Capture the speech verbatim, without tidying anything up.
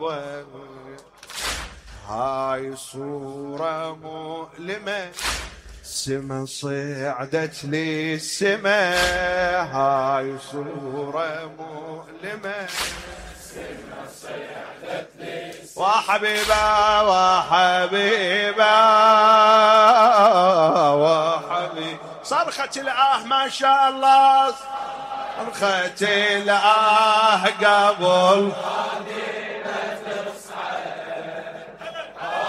هاي صورة مؤلمة، سما صعدت لي السما. هاي صورة مؤلمة، سما صعدت لي السما. وحبيبة وحبيبة وحبيبة، صرخة الآه ما شاء الله، صرخة الآه قبل